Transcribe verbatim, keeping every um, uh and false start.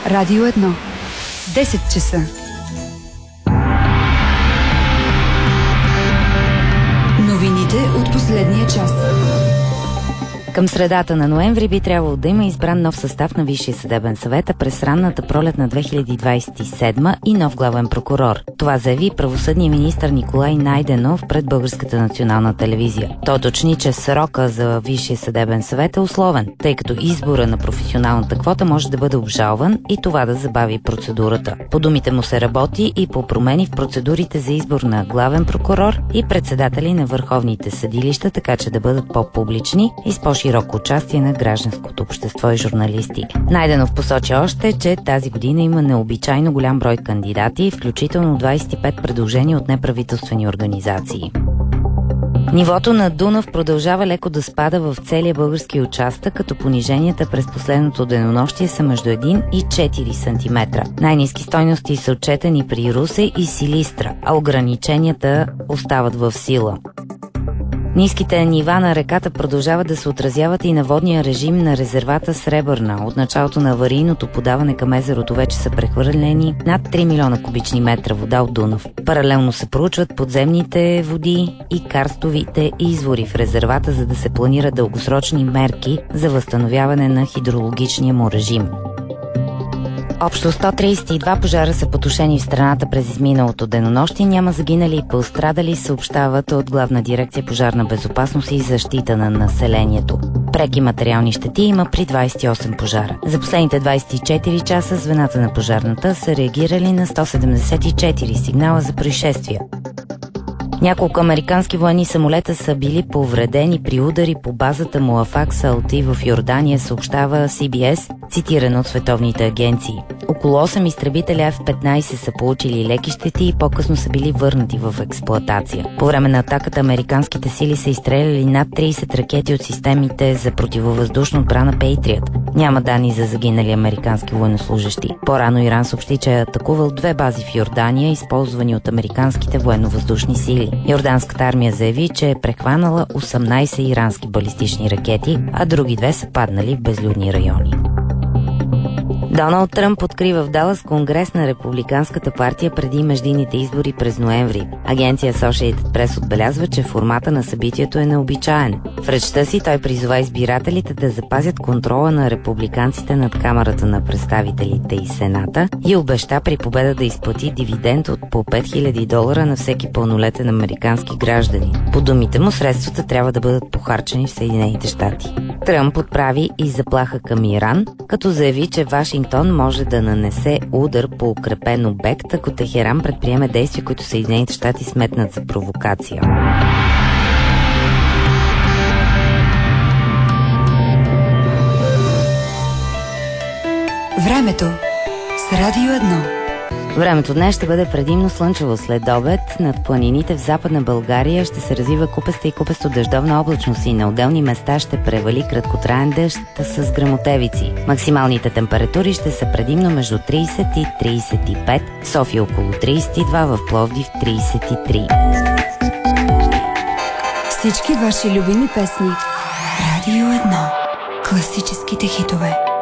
Радио едно. десет часа. Новините от последния час. Към средата на ноември би трябвало да има избран нов състав на Висшия съдебен съвет, а през ранната пролет на две хиляди двадесет и седма и нов главен прокурор. Това заяви правосъдният министър Николай Найденов пред Българската национална телевизия. Той уточни, че срока за Висшия съдебен съвет е условен, тъй като избора на професионалната квота може да бъде обжалван и това да забави процедурата. По думите му се работи и по промени в процедурите за избор на главен прокурор и председатели на върховните съдилища, така че да бъдат по-публични и с по-широко участие на гражданското общество и журналисти. Найденов посочи още, че тази година има необичайно голям брой кандидати, включително двадесет и пет предложения от неправителствени организации. Нивото на Дунав продължава леко да спада в целия български участък, като пониженията през последното денонощие са между един и четири сантиметра. Най-ниски стойности са отчетени при Русе и Силистра, а ограниченията остават в сила. Ниските нива на реката продължават да се отразяват и на водния режим на резервата Сребърна. От началото на аварийното подаване към езерото вече са прехвърлени над три милиона кубични метра вода от Дунав. Паралелно се проучват подземните води и карстовите извори в резервата, за да се планират дългосрочни мерки за възстановяване на хидрологичния му режим. Общо сто тридесет и два пожара са потушени в страната през изминалото денонощие. Няма загинали и пострадали, съобщават от Главна дирекция пожарна безопасност и защита на населението. Преки материални щети има при двадесет и осем пожара. За последните двадесет и четири часа звената на пожарната са реагирали на сто седемдесет и четири сигнала за происшествия. Няколко американски военни самолета са били повредени при удари по базата Муафак Салти в Йордания, съобщава Си Би Ес, цитирано от световните агенции. Около осем изтребителя Еф петнадесет са получили леки щети и по-късно са били върнати в експлоатация. По време на атаката американските сили са изстреляли над тридесет ракети от системите за противовъздушна отбрана Пейтриът. Няма данни за загинали американски военнослужещи. По-рано Иран съобщи, че е атакувал две бази в Йордания, използвани от американските военновъздушни сили. Йорданската армия заяви, че е прехванала осемнадесет ирански балистични ракети, а други две са паднали в безлюдни райони. Доналд Тръмп открива в Далас конгрес на Републиканската партия преди междинните избори през ноември. Агенция Associated Press отбелязва, че формата на събитието е необичаен. В речта си той призова избирателите да запазят контрола на републиканците над Камарата на представителите и Сената и обеща при победа да изплати дивиденд от по пет хиляди долара на всеки пълнолетен американски граждани. По думите му, средствата трябва да бъдат похарчени в Съединените щати. Тръмп отправи и заплаха към Иран, като заяви, че Вашингтон може да нанесе удар по укрепен обект, ако Техеран предприеме действия, които Съединените щати сметнат за провокация. Времето с Радио едно. Времето днес ще бъде предимно слънчево след обед. Над планините в Западна България ще се развива купеста и купесто дъждовна облачност и на отделни места ще превали краткотраен дъжд с гръмотевици. Максималните температури ще са предимно между тридесет и тридесет и пет, в София около тридесет и два, в Пловдив тридесет и три. Всички ваши любими песни. Радио едно. Класическите хитове.